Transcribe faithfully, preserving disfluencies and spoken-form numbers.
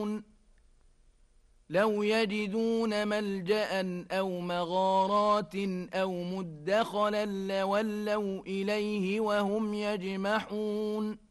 لو يجدون ملجأ أو مغارات أو مدخلا لولوا إليه وهم يجمحون